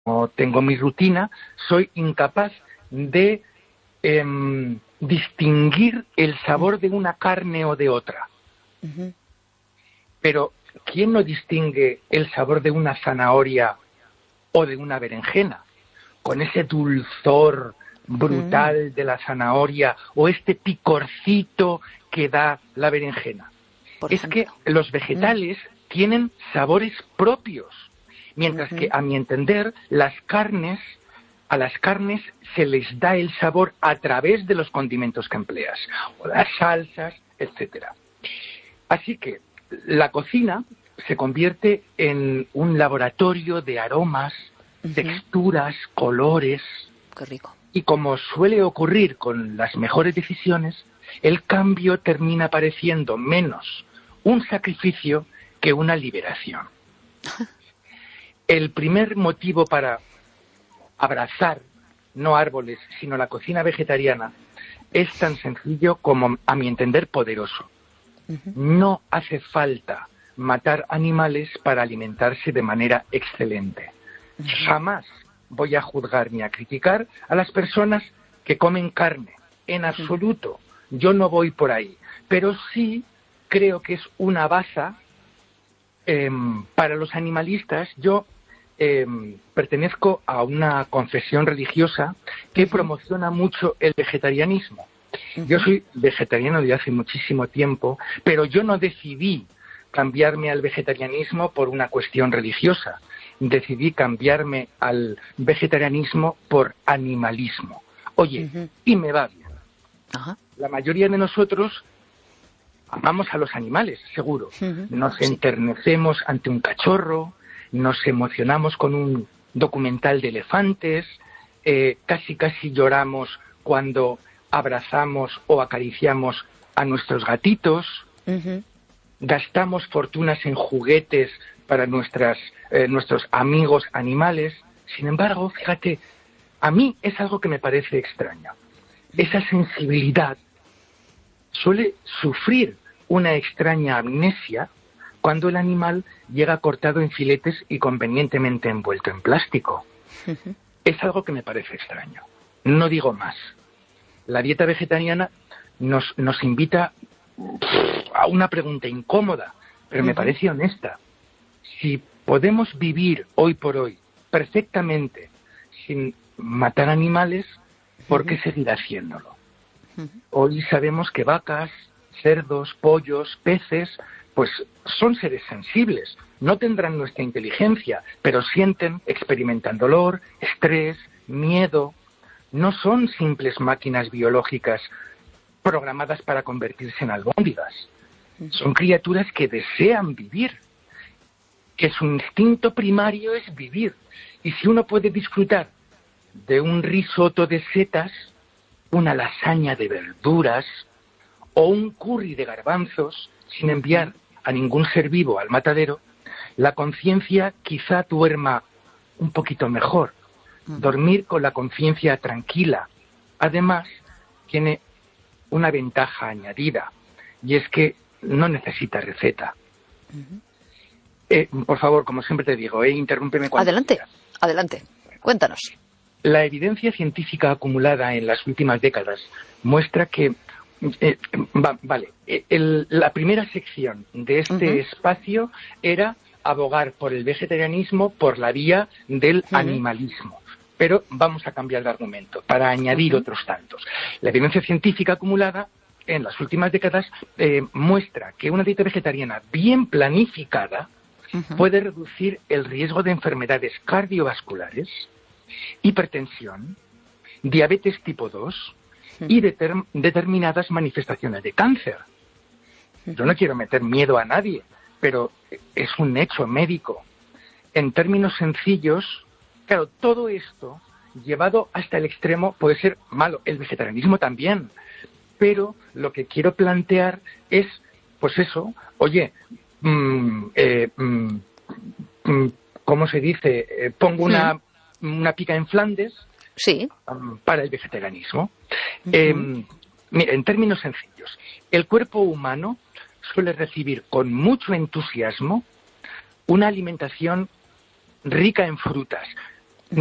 tengo mi rutina, soy incapaz de distinguir el sabor de una carne o de otra. Pero, ¿quién no distingue el sabor de una zanahoria o de una berenjena? Con ese dulzor brutal de la zanahoria o este picorcito que da la berenjena. Es que los vegetales tienen sabores propios, mientras que, a mi entender, a las carnes se les da el sabor a través de los condimentos que empleas, o las salsas, etcétera. Así que la cocina se convierte en un laboratorio de aromas, texturas, colores. Qué rico. Y como suele ocurrir con las mejores decisiones, el cambio termina pareciendo menos un sacrificio que una liberación. El primer motivo para abrazar, no árboles, sino la cocina vegetariana, es tan sencillo como, a mi entender, poderoso. No hace falta matar animales para alimentarse de manera excelente. Jamás voy a juzgar ni a criticar a las personas que comen carne. En absoluto. Yo no voy por ahí. Pero sí creo que es una baza para los animalistas. Yo pertenezco a una confesión religiosa que promociona mucho el vegetarianismo. Yo soy vegetariano desde hace muchísimo tiempo, pero yo no decidí cambiarme al vegetarianismo por una cuestión religiosa. Decidí cambiarme al vegetarianismo por animalismo. Oye, y me va bien. La mayoría de nosotros amamos a los animales, seguro. Nos enternecemos ante un cachorro, nos emocionamos con un documental de elefantes, casi lloramos cuando abrazamos o acariciamos a nuestros gatitos, gastamos fortunas en juguetes para nuestros amigos animales. Sin embargo, fíjate, a mí es algo que me parece extraño. Esa sensibilidad suele sufrir una extraña amnesia cuando el animal llega cortado en filetes y convenientemente envuelto en plástico. Es algo que me parece extraño. No digo más. La dieta vegetariana nos invita a una pregunta incómoda, pero me parece honesta. Si podemos vivir hoy por hoy perfectamente sin matar animales, ¿por qué seguir haciéndolo? Hoy sabemos que vacas, cerdos, pollos, peces, pues son seres sensibles. No tendrán nuestra inteligencia, pero sienten, experimentan dolor, estrés, miedo. No son simples máquinas biológicas programadas para convertirse en albóndigas. Son criaturas que desean vivir, que su instinto primario es vivir. Y si uno puede disfrutar de un risotto de setas, una lasaña de verduras o un curry de garbanzos, sin enviar a ningún ser vivo al matadero, la conciencia quizá duerma un poquito mejor. Dormir con la conciencia tranquila. Además, tiene una ventaja añadida, y es que no necesita receta. Por favor, como siempre te digo, interrúmpeme cuando quieras. Adelante, cuéntanos. La evidencia científica acumulada en las últimas décadas muestra que la primera sección de este espacio era abogar por el vegetarianismo por la vía del animalismo. Pero vamos a cambiar de argumento para añadir otros tantos. La evidencia científica acumulada en las últimas décadas muestra que una dieta vegetariana bien planificada puede reducir el riesgo de enfermedades cardiovasculares, hipertensión, diabetes tipo 2 y determinadas manifestaciones de cáncer. Yo no quiero meter miedo a nadie, pero es un hecho médico. En términos sencillos, claro, todo esto llevado hasta el extremo puede ser malo. El vegetarianismo también. Pero lo que quiero plantear es, pues eso, oye, ¿cómo se dice? Pongo una pica en Flandes para el vegetarianismo. Mira, en términos sencillos, el cuerpo humano suele recibir con mucho entusiasmo una alimentación rica en frutas.